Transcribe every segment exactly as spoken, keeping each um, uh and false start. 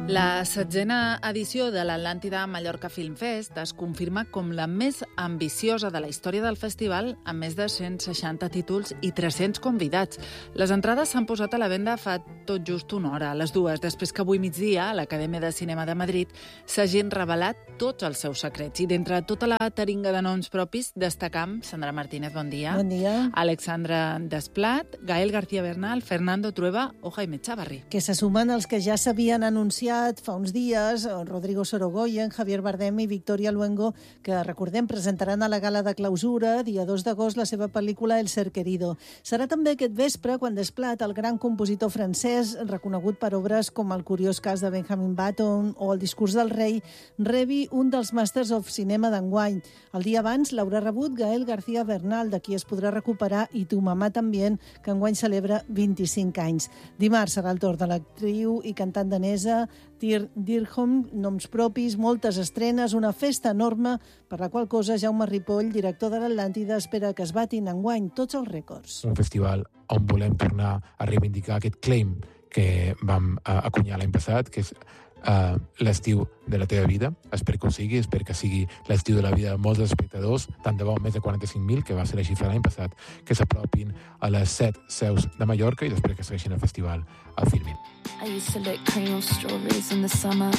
La setzena edició de l'Atlàntida Mallorca Film Fest es confirma com la més ambiciosa de la història del festival, amb més de cent seixanta títols i tres-cents convidats. Les entrades s'han posat a la venda fa tot just una hora, a les dues, després que avui migdia a l'Acadèmia de Cinema de Madrid s'hagin revelat tots els seus secrets. I d'entre tota la taringa de noms propis destacam Sandra Martínez, bon dia. Bon dia. Alexandra Desplat, Gael García Bernal, Fernando Trueba o Jaime Chavarri. Que se sumen els que ja s'havien anunciat fa uns dies, Rodrigo Sorogoyen, Javier Bardem i Victoria Luengo, que, recordem, presentaran a la gala de clausura, dia dos d'agost, la seva pel·lícula El ser querido. Serà també aquest vespre quan Desplat, el gran compositor francès, reconegut per obres com El curiós cas de Benjamin Button o El discurs del rei, rebi un dels Masters of Cinema d'enguany. El dia abans l'haurà rebut Gael García Bernal, de qui es podrà recuperar, i Tu mamà també, que enguany celebra vint-i-cinc anys. Dimarts serà el torn de l'actriu i cantant danesa Tyr Dirham, noms propis, moltes estrenes, una festa enorme per la qual cosa Jaume Ripoll, director de l'Atlàntida, espera que es batin enguany tots els rècords. Un festival on volem tornar a reivindicar aquest claim que vam uh, acunyar l'any passat, que és uh, l'estiu de la teva vida. Espero que ho sigui, espero que sigui l'estiu de la vida de molts espectadors, tant de bo més de quaranta-cinc mil, que va ser la xifra l'any passat, que s'apropin a les set seus de Mallorca i després que segueixin el festival a Filmin. I used to lick cream of strawberries in the summer.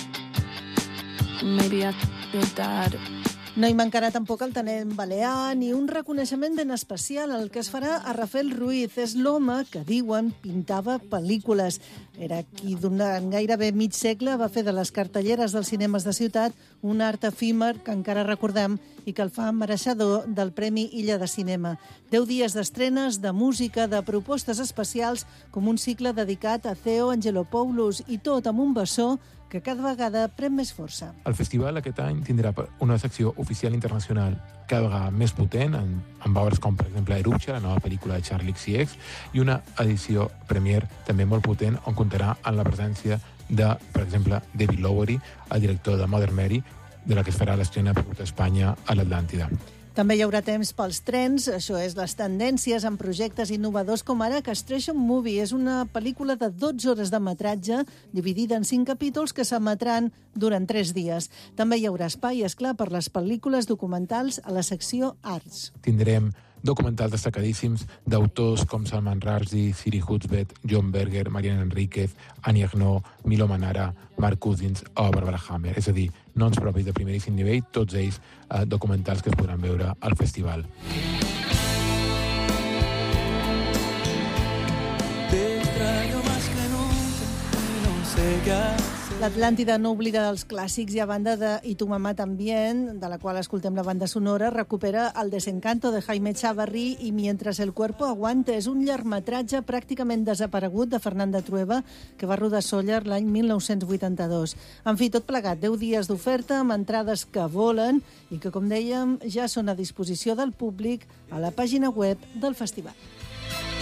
Maybe I feel dad. No hi mancarà tampoc el tenent balear ni un reconeixement ben especial, el que es farà a Rafael Ruiz. És l'home que, diuen, pintava pel·lícules. Era qui durant gairebé mig segle va fer de les cartelleres dels cinemes de ciutat un art efímer que encara recordem i que el fa mereixedor del Premi Illa de Cinema. Deu dies d'estrenes, de música, de propostes especials, com un cicle dedicat a Theo Angelopoulos, i tot amb un bessó que cada vegada pren més força. El festival aquest any tindrà una secció oficial internacional cada vegada més potent, en, en obres com, per exemple, Eruption, la nova pel·lícula de Charlie X C X, i una edició premier també molt potent, on comptarà amb la presència de, per exemple, David Lowery, el director de Mother Mary, de la que es farà l'estrena per tot Espanya a l'Atlàntida. També hi haurà temps pels trens, això és les tendències en projectes innovadors com ara Castration Movie. És una pel·lícula de dotze hores de metratge dividida en cinc capítols que s'emetran durant tres dies. També hi haurà espai, esclar, per les pel·lícules documentals a la secció Arts. Tindrem documentals destacadíssims d'autors com Salman Rushdie, Siri Husbeth, John Berger, Mariana Enríquez, Annie Ernaux, Milo Manara, Mark Cousins o Barbara Hammer. És a dir, noms propis de primeríssim nivell, tots ells eh, documentals que es podran veure al festival. L'Atlàntida no oblida dels clàssics i a banda de I tu mamà també, de la qual escoltem la banda sonora, recupera El desencanto de Jaime Chavarri i Mientras el cuerpo aguante. És un llargmetratge pràcticament desaparegut de Fernando Trueba que va rodar Sóller l'any mil nou-cents vuitanta-dos. En fi, tot plegat, deu dies d'oferta amb entrades que volen i que, com dèiem, ja són a disposició del públic a la pàgina web del festival.